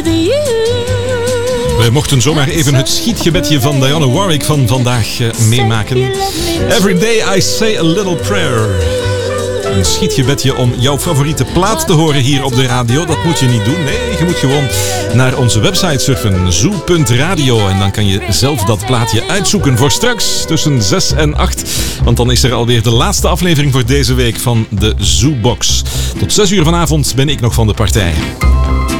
We mochten zomaar even het schietgebedje van Dionne Warwick van vandaag meemaken. Every day I say a little prayer. Een schietgebedje om jouw favoriete plaat te horen hier op de radio. Dat moet je niet doen. Nee, je moet gewoon naar onze website surfen. Zoo.radio. En dan kan je zelf dat plaatje uitzoeken voor straks tussen 6 en 8. Want dan is er alweer de laatste aflevering voor deze week van de Zoobox. Tot 6 uur vanavond ben ik nog van de partij.